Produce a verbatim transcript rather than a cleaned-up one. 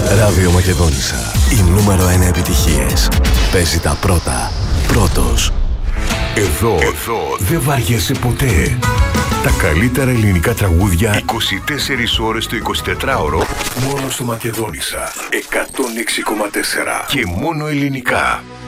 Ράδιο Μακεδόνισσα. Οι νούμερο ένα επιτυχίες. Παίζει τα πρώτα. Πρώτος. Εδώ, Εδώ δεν βαριέσαι ποτέ. Τα καλύτερα ελληνικά τραγούδια είκοσι τέσσερις ώρες το εικοσιτετράωρο μόνο στο Μακεδόνισσα εκατόν έξι κόμμα τέσσερα και μόνο ελληνικά.